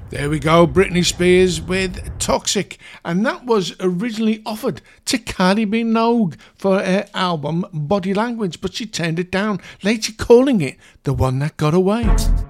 There we go, Britney Spears with Toxic, and that was originally offered to Kylie Minogue for her album Body Language, but she turned it down, later calling it The One That Got Away.